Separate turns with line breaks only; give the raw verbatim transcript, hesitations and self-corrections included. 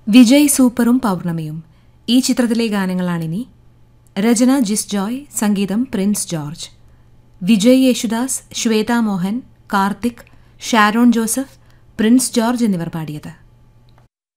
വിജയ് സൂപ്പറും പൗർണമിയും ഈ ചിത്രത്തിലെ ഗാനങ്ങളാണിനി. രചന ജിസ് ജോയ്, സംഗീതം Prince George. Vijay Yesudas, Shweta Mohan, Karthik, Sharon Joseph, Prince George എന്നിവർ പാടിയത്.